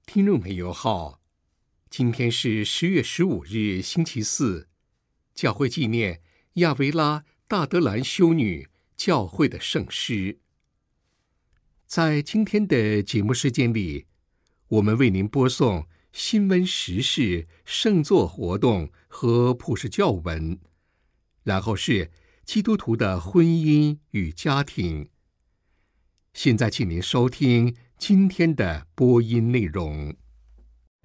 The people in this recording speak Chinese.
听众朋友好，今天是10月15日，星期四，教会纪念亚维拉大德兰修女教会的圣诗。在今天的节目时间里，我们为您播送新闻时事、圣座活动和普世教文，然后是基督徒的婚姻与家庭。现在请您收听今天的播音内容。